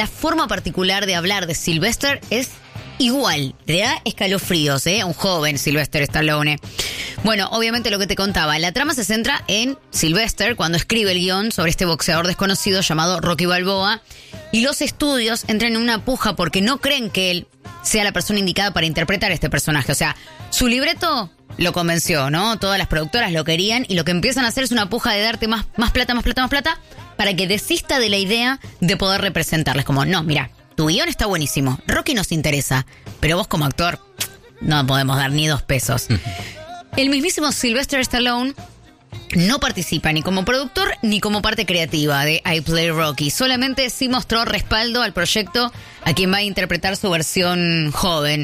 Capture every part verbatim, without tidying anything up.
La forma particular de hablar de Sylvester es igual, le da escalofríos, ¿eh? Un joven Sylvester Stallone. Bueno, obviamente lo que te contaba, la trama se centra en Sylvester cuando escribe el guión sobre este boxeador desconocido llamado Rocky Balboa, y los estudios entran en una puja porque no creen que él sea la persona indicada para interpretar a este personaje. O sea, su libreto lo convenció, ¿no? Todas las productoras lo querían y lo que empiezan a hacer es una puja de darte más, más plata, más plata, más plata para que desista de la idea de poder representarles. Como, no, mira, tu guión está buenísimo, Rocky nos interesa, pero vos como actor no podemos dar ni dos pesos. El mismísimo Sylvester Stallone no participa ni como productor ni como parte creativa de I Play Rocky. Solamente sí mostró respaldo al proyecto a quien va a interpretar su versión joven.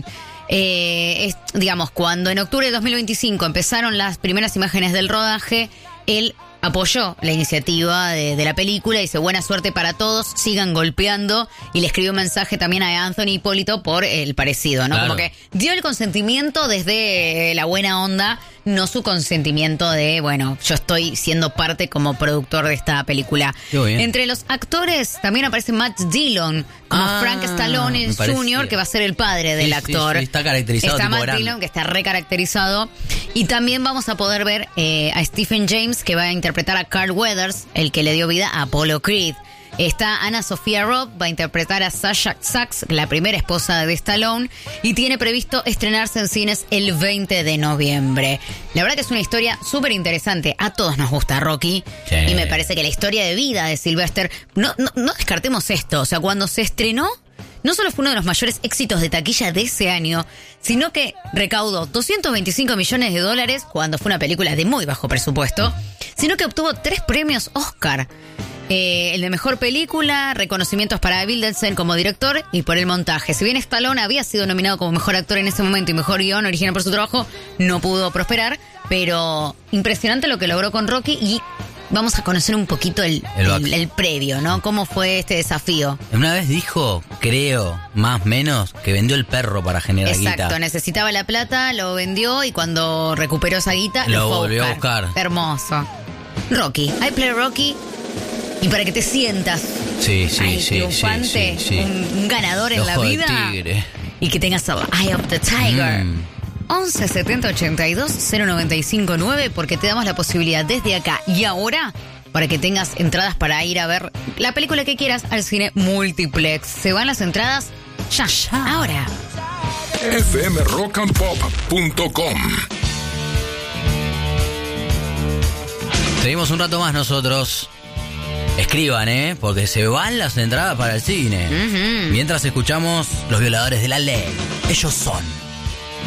Eh, es, digamos, cuando en octubre de dos mil veinticinco empezaron las primeras imágenes del rodaje, él apoyó la iniciativa de, de la película y dice buena suerte para todos, sigan golpeando, y le escribió un mensaje también a Anthony Hipólito por el parecido, ¿no? Claro. Como que dio el consentimiento desde la buena onda, no su consentimiento de, bueno, yo estoy siendo parte como productor de esta película. Entre los actores también aparece Matt Dillon como ah, Frank Stallone junior, que va a ser el padre del sí, Sí, actor. sí, está caracterizado. Está Matt grande. Dillon, que está recaracterizado. Y también vamos a poder ver eh, a Stephen James, que va a interpretar a Carl Weathers, el que le dio vida a Apollo Creed. Está Anna Sophia Robb, va a interpretar a Sasha Sachs, la primera esposa de Stallone, y tiene previsto estrenarse en cines el veinte de noviembre. La verdad que es una historia súper interesante. A todos nos gusta Rocky, sí. Y me parece que la historia de vida de Sylvester, no, no, no descartemos esto, o sea, cuando se estrenó, no solo fue uno de los mayores éxitos de taquilla de ese año, sino que recaudó doscientos veinticinco millones de dólares cuando fue una película de muy bajo presupuesto, sino que obtuvo tres premios Oscar. Eh, el de mejor película, reconocimientos para Bill Denson como director y por el montaje. Si bien Stallone había sido nominado como mejor actor en ese momento y mejor guión original por su trabajo, no pudo prosperar, pero impresionante lo que logró con Rocky, y vamos a conocer un poquito el, el, el, el previo, ¿no? ¿Cómo fue este desafío? Una vez dijo, creo, más o menos, que vendió el perro para generar Exacto, guita. Exacto, necesitaba la plata, lo vendió y cuando recuperó esa guita, lo, lo fue volvió a buscar. a buscar. Hermoso. Rocky, I Play Rocky. Y para que te sientas sí, sí, ay, sí, triunfante, sí, sí, sí. Un, un ganador en Ojo la vida. de tigre. Y que tengas el Eye of the Tiger. Mm. once setenta ochenta y dos cero noventa y cinco nueve, porque te damos la posibilidad desde acá y ahora para que tengas entradas para ir a ver la película que quieras al cine multiplex. Se van las entradas ya, ya, ahora. F M rock and pop punto com. Seguimos un rato más nosotros. Escriban, ¿eh? Porque se van las entradas para el cine. Uh-huh. Mientras escuchamos Los Violadores de la Ley. Ellos son...